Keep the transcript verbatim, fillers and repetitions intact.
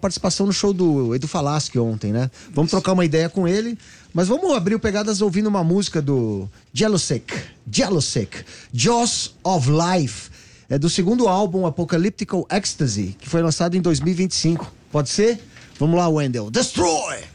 participação no show do Edu Falaschi ontem, né? Vamos trocar uma ideia com ele, mas vamos abrir o Pegadas ouvindo uma música do Jealousy, Jealousy, Jaws of Life. É do segundo álbum Apocalyptical Ecstasy, que foi lançado em dois mil e vinte e cinco. Pode ser? Vamos lá, Wendell. Destroy!